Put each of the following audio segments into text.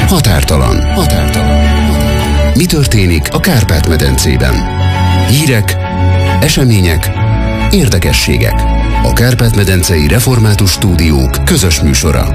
Határtalan. Mi történik a Kárpát-medencében? Hírek, események, érdekességek. A Kárpát-medencei Református Stúdiók közös műsora.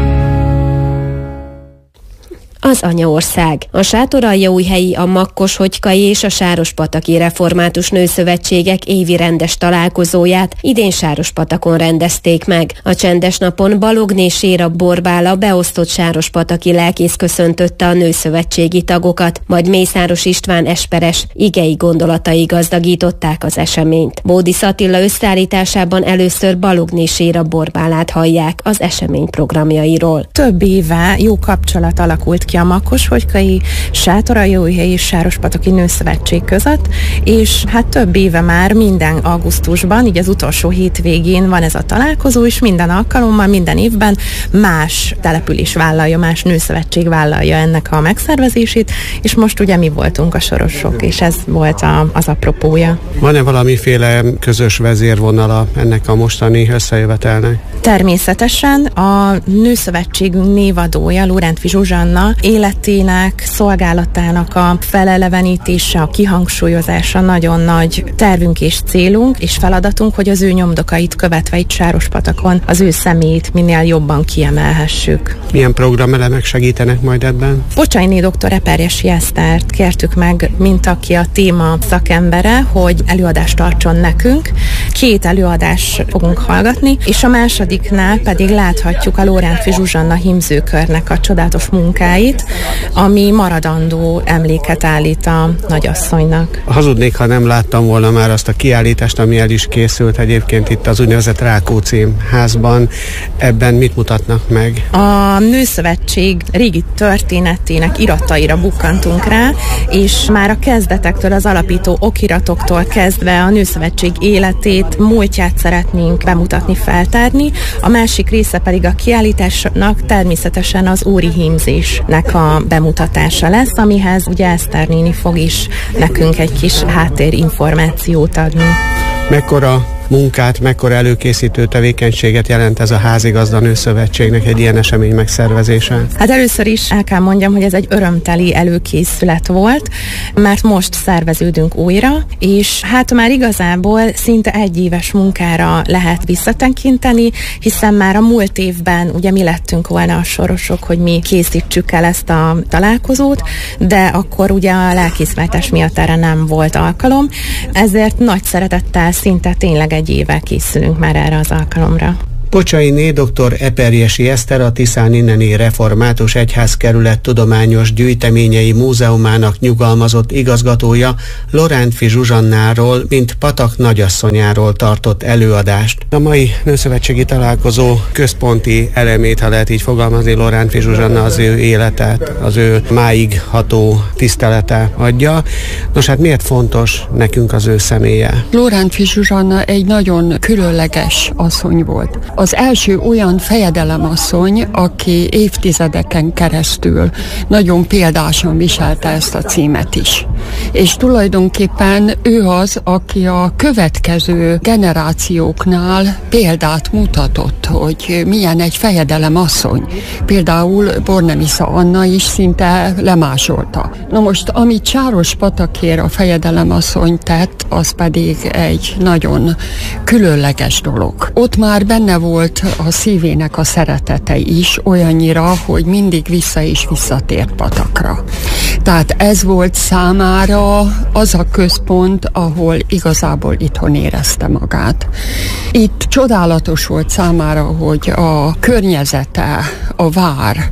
Az anyaország. A Sátoraljaújhelyi, a Makkoshogykai és a Sárospataki Református Nőszövetségek évi rendes találkozóját idén Sárospatakon rendezték meg. A csendes napon Balogné Séra Borbála beosztott sárospataki lelkész köszöntötte a nőszövetségi tagokat, majd Mészáros István esperes igei gondolatai gazdagították az eseményt. Bódisz Attila összeállításában először Balogné Séra Borbálát hallják az esemény programjairól. Több éve jó kapcsolat alakult ki a Makkoshogykai, Sátoraljaújhelyi és Sárospataki Nőszövetség között, és hát több éve már minden augusztusban, így az utolsó hétvégén van ez a találkozó, és minden alkalommal, minden évben más település vállalja, más nőszövetség vállalja ennek a megszervezését, és most ugye mi voltunk a sorosok, és ez volt az apropója. Van-e valamiféle közös vezérvonala ennek a mostani összejövetelnek? Természetesen a nőszövetségünk névadója, Lórántfi Zsuzsanna életének, szolgálatának a felelevenítése, a kihangsúlyozása nagyon nagy tervünk és célunk, és feladatunk, hogy az ő nyomdokait követve itt Sárospatakon az ő személyét minél jobban kiemelhessük. Milyen programelemek segítenek majd ebben? Bocsainé dr. Eperjesi Esztert kértük meg, mint aki a téma szakembere, hogy előadást tartson nekünk. 2 előadást fogunk hallgatni, és a másodiknál pedig láthatjuk a Lórántfi Zsuzsanna hímzőkörnek a csodálatos munkáit, ami maradandó emléket állít a nagyasszonynak. Hazudnék, ha nem láttam volna már azt a kiállítást, ami el is készült egyébként itt az úgynevezett Rákóczi házban. Ebben mit mutatnak meg? A Nőszövetség régi történetének irataira bukkantunk rá, és már a kezdetektől, az alapító okiratoktól kezdve a Nőszövetség életét, múltját szeretnénk bemutatni, feltárni. A másik része pedig a kiállításnak természetesen az óri hímzésnek a bemutatása lesz, amihez ugye Eszter néni fog is nekünk egy kis háttérinformációt adni. Mekkora munkát, mekkora előkészítő tevékenységet jelent ez a Házigazda Nőszövetségnek egy ilyen esemény megszervezése? Hát először is el kell mondjam, hogy ez egy örömteli előkészület volt, mert most szerveződünk újra, és hát már igazából szinte 1 éves munkára lehet visszatekinteni, hiszen már a múlt évben ugye mi lettünk volna a sorosok, hogy mi készítsük el ezt a találkozót, de akkor ugye a lelkészváltás miatt erre nem volt alkalom, ezért nagy szeretettel szinte tényleg 1 éve készülünk már erre az alkalomra. Bocsainé dr. Eperjesi Eszter, a Tiszán inneni Református Egyházkerület Tudományos Gyűjteményei Múzeumának nyugalmazott igazgatója Lórántfi Zsuzsannáról, mint Patak nagyasszonyáról tartott előadást. A mai nőszövetségi találkozó központi elemét, ha lehet így fogalmazni, Lórántfi Zsuzsanna az ő életet, az ő máig ható tisztelete adja. Nos, hát miért fontos nekünk az ő személye? Lórántfi Zsuzsanna egy nagyon különleges asszony volt. Az első olyan fejedelemasszony, aki évtizedeken keresztül nagyon példásan viselte ezt a címet is. És tulajdonképpen ő az, aki a következő generációknál példát mutatott, hogy milyen egy fejedelemasszony. Például Bornemisza Anna is szinte lemásolta. Na most, amit Sárospatakért a fejedelemasszony tett, az pedig egy nagyon különleges dolog. Ott már benne volt a szívének a szeretete is, olyannyira, hogy mindig vissza és visszatért Patakra. Tehát ez volt számára az a központ, ahol igazából itthon érezte magát. Itt csodálatos volt számára, hogy a környezete, a vár,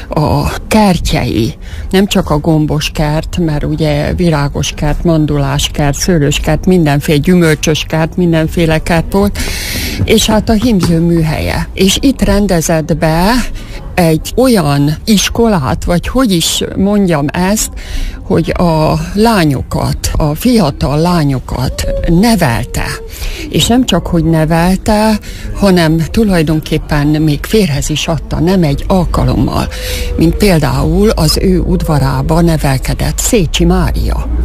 a kertjei, nem csak a gombos kert, mert ugye virágos kert, mandulás kert, szőlős kert, mindenféle gyümölcsös kert, mindenféle kert volt, és hát a hímző műhelye. És itt rendezett be egy olyan iskolát, vagy hogy is mondjam ezt, hogy a lányokat, a fiatal lányokat nevelte. És nem csak, hogy nevelte, hanem tulajdonképpen még férhez is adta, nem egy alkalommal, mint például az ő udvarába nevelkedett Szécsi Mária.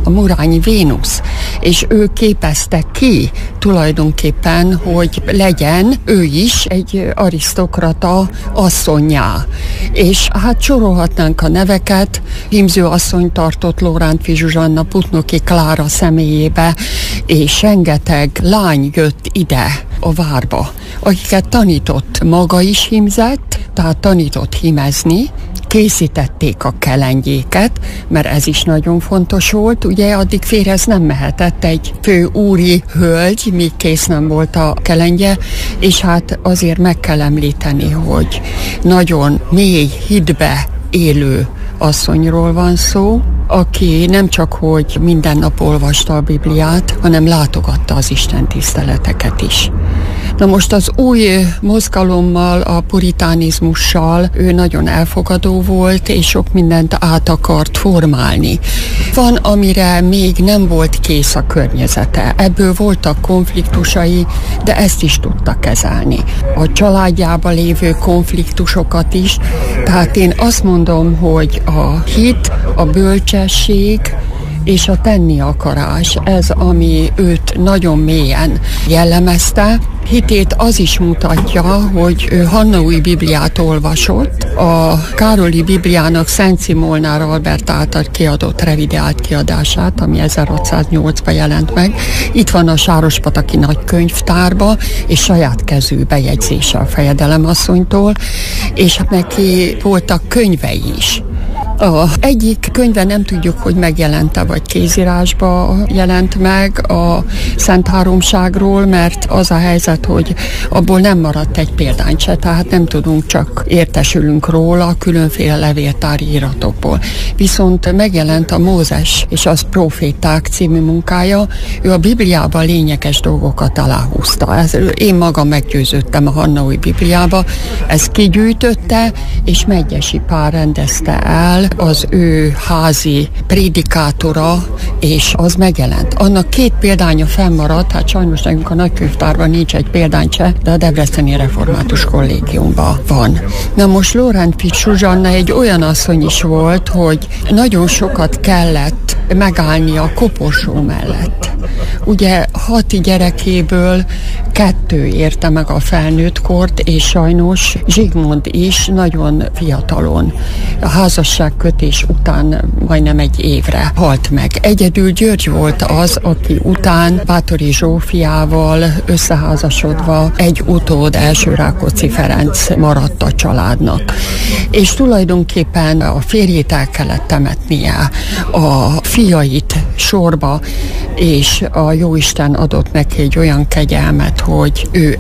a Murányi Vénusz, és ő képezte ki tulajdonképpen, hogy legyen ő is egy arisztokrata asszonnyá. És hát sorolhatnánk a neveket, hímző asszony tartott Lorántffy Zsuzsanna Putnoki Klára személyébe, és rengeteg lány jött ide a várba, akiket tanított, maga is hímzett, tehát tanított hímezni, készítették a kelengyéket, mert ez is nagyon fontos volt, ugye addig férjhez nem mehetett egy fő úri hölgy, míg kész nem volt a kelengye, és hát azért meg kell említeni, hogy nagyon mély hitbe élő asszonyról van szó, aki nem csak, hogy minden nap olvasta a Bibliát, hanem látogatta az istentiszteleteket is. Na most az új mozgalommal, a puritánizmussal ő nagyon elfogadó volt, és sok mindent át akart formálni. Van, amire még nem volt kész a környezete. Ebből voltak konfliktusai, de ezt is tudta kezelni. A családjában lévő konfliktusokat is. Tehát én azt mondom, hogy a hit, a bölcsesség és a tenni akarás, ez, ami őt nagyon mélyen jellemezte. Hitét az is mutatja, hogy ő Hannaúj Bibliát olvasott, a Károli Bibliának Szent Szimolnár Albert által kiadott revideált kiadását, ami 1608-ban jelent meg. Itt van a Sárospataki Nagykönyvtárba, és saját kezű bejegyzése a fejedelemasszonytól, és neki voltak könyvei is. Egyik könyve nem tudjuk, hogy megjelente, vagy kézírásba jelent meg a Szent Háromságról, mert az a helyzet, hogy abból nem maradt egy példány se, tehát nem tudunk, csak értesülünk róla különféle levéltári iratokból. Viszont megjelent a Mózes és az Proféták című munkája, ő a Bibliában lényeges dolgokat aláhúzta. Én magam meggyőződtem a Hannaúj Bibliába, ezt kigyűjtötte, és Medgyessy Pál rendezte el, az ő házi prédikátora, és az megjelent. Annak 2 példánya fennmaradt, hát sajnos nekünk a nagykönyvtárban nincs egy példány se, de a Debreceni Református Kollégiumban van. Na most Lorántffy Zsuzsanna egy olyan asszony is volt, hogy nagyon sokat kellett megállni a koporsó mellett. Ugye 6 gyerekéből 2 érte meg a felnőtt kort, és sajnos Zsigmond is nagyon fiatalon, a házasságkötés után majdnem 1 évre halt meg. Egyedül György volt az, aki után Báthori Zsófiával összeházasodva egy utód, első Rákóczi Ferenc maradt a családnak. És tulajdonképpen a férjét el kellett temetnie, a fiait sorba, és a Jóisten adott neki egy olyan kegyelmet, hogy ő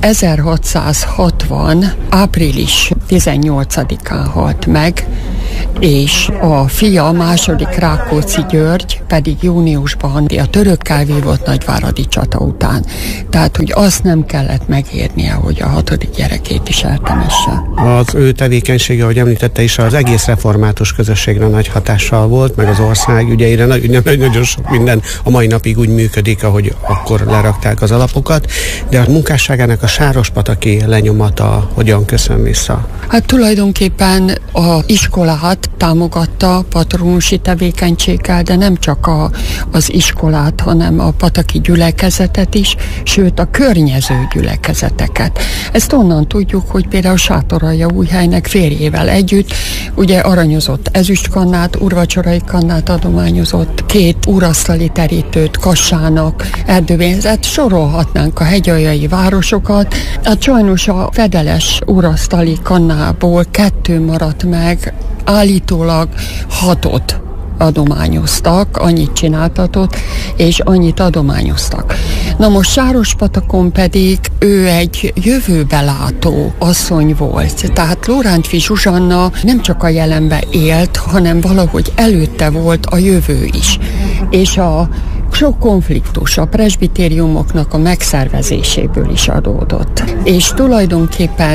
1660. április 18-án halt meg, és a fia, második Rákóczi György pedig júniusban a törökkel vívott nagyváradi csata után. Tehát, hogy azt nem kellett megérnie, hogy a 6. gyerekét is eltemesse. Az ő tevékenysége, ahogy említette is, az egész református közösségre nagy hatással volt, meg az ország ügyeire, nagyon sok minden a mai napig úgy működik, ahogy akkor lerakták az alapokat, de a munkásságának a sárospataki lenyomata hogyan köszön vissza? Hát tulajdonképpen az iskolát támogatta patronusi tevékenységgel, de nem csak az iskolát, hanem a pataki gyülekezetet is, sőt a környező gyülekezeteket. Ezt onnan tudjuk, hogy például Sátoraljaújhelynek férjével együtt ugye aranyozott ezüstkannát, úrvacsorai kannát adományozott, 2 úrasztali terítőt Kassának, Erdővénzet, sorolhatnánk a hegyaljai városokat. Hát sajnos a fedeles úrasztali kannából 2 maradt meg, állítólag 6-ot adományoztak, annyit csináltatott, és annyit adományoztak. Na most Sárospatakon pedig ő egy jövőbelátó asszony volt. Tehát Lorántffy Zsuzsanna nem csak a jelenbe élt, hanem valahogy előtte volt a jövő is. És a sok konfliktus a presbitériumoknak a megszervezéséből is adódott. És tulajdonképpen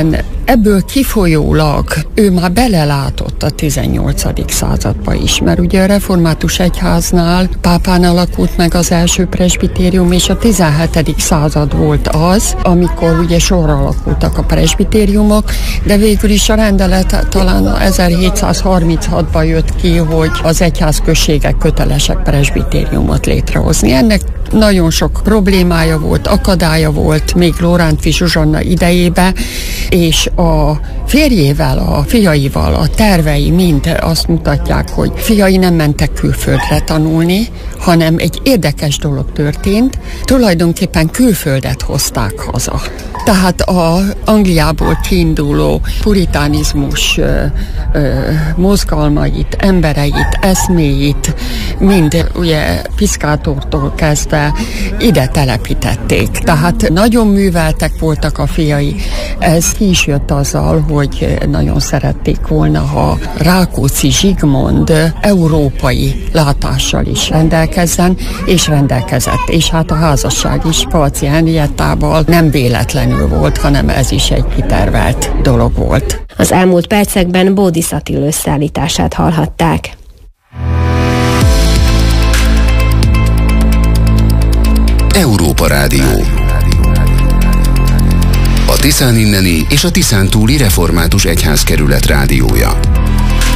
ebből kifolyólag ő már belelátott a 18. századba is, mert ugye a református egyháznál pápán alakult meg az első presbitérium, és a 17. század volt az, amikor ugye sorra alakultak a presbitériumok, de végül is a rendelet talán 1736-ban jött ki, hogy az egyházközségek kötelesek presbitériumot létrehozni. Ennek nagyon sok problémája volt, akadálya volt még Lorántffy Zsuzsanna idejében, és a férjével, a fiaival a tervei mind azt mutatják, hogy fiai nem mentek külföldre tanulni, hanem egy érdekes dolog történt, tulajdonképpen külföldet hozták haza. Tehát a Angliából kiinduló puritánizmus mozgalmait, embereit, eszméit mind ugye Piszkátortól kezdve ide telepítették. Tehát nagyon műveltek voltak a fiai. Ez ki is jött azzal, hogy nagyon szerették volna, ha Rákóczi Zsigmond európai látással is rendelkezzen, és rendelkezett. És hát a házasság is Palczy Henriettával nem véletlenül volt, hanem ez is egy kitervelt dolog volt. Az elmúlt percekben Bódis Attila összeállítását hallhatták. Európa Rádió. A Tiszán inneni és a Tiszántúli Református Egyházkerület rádiója.